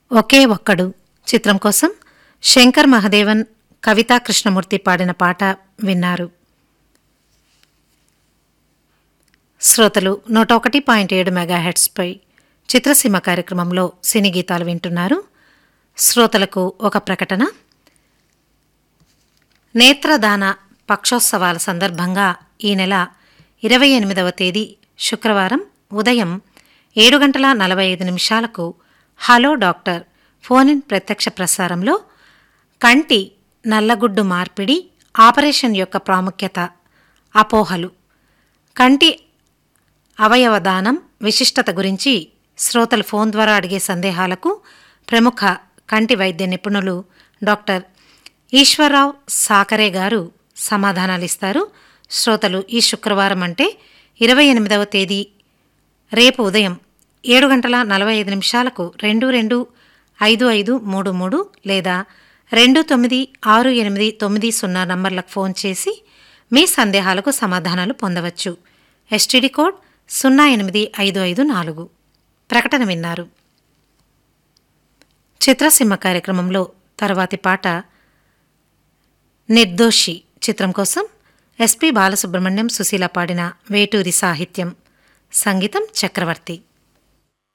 ఒకే ఒక్కడు చిత్రం కోసం శంకర్ మహదేవన్, కవితా కృష్ణమూర్తి పాడిన పాట విన్నారు. శ్రోతలు 101.7 మెగాహెర్ట్స్పై చిత్రసీమ కార్యక్రమంలో సినీ గీతాలు వింటున్నారు. శ్రోతలకు ఒక ప్రకటన. నేత్రదాన పక్షోత్సవాల సందర్భంగా ఈ నెల 28వ తేదీ శుక్రవారం ఉదయం 7:45 హలో డాక్టర్ ఫోన్-ఇన్ ప్రత్యక్ష ప్రసారంలో కంటి నల్లగుడ్డు మార్పిడి ఆపరేషన్ యొక్క ప్రాముఖ్యత, అపోహలు, కంటి అవయవదానం విశిష్టత గురించి శ్రోతలు ఫోన్ ద్వారా అడిగే సందేహాలకు ప్రముఖ కంటి వైద్య నిపుణులు డాక్టర్ ఈశ్వరరావు సాకరే గారు సమాధానాలిస్తారు. శ్రోతలు ఈ శుక్రవారం అంటే 28వ తేదీ రేపు ఉదయం 7:45 225533 లేదా 296890 నంబర్లకు ఫోన్ చేసి మీ సందేహాలకు సమాధానాలు పొందవచ్చు. STD code 08554. ప్రకటన విన్నారు. చిత్రసీమ కార్యక్రమంలో తర్వాతి పాట నిర్దోషి చిత్రం కోసం ఎస్పి బాలసుబ్రహ్మణ్యం, సుశీల పాడిన వేటూరి సాహిత్యం, సంగీతం చక్రవర్తి.